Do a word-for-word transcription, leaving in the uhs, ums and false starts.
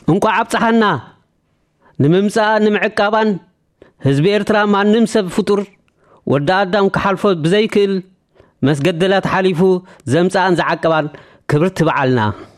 እንኳ ዓብጽሐና ንምምጻእ ንምዕቃባን ህዝቢ ኤርትራ ማንም ሰብ ፍጡር ወዳ አዳም ከሐልፎ ብዘይክል መስገደላት ሓሊፉ ዘምጻን ዘዓቀባን ክብርት በዓልና